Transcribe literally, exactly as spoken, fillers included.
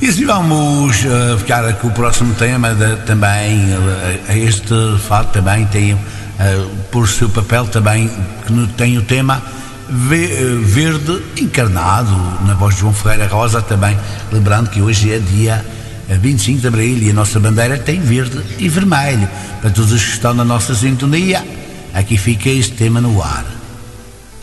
E assim vamos uh, ficar com o próximo tema de, também, uh, este fato também tem, uh, por seu papel também, que tem o tema verde encarnado, na voz de João Ferreira Rosa também, lembrando que hoje é dia vinte e cinco de Abril e a nossa bandeira tem verde e vermelho. Para todos os que estão na nossa sintonia, aqui fica este tema no ar.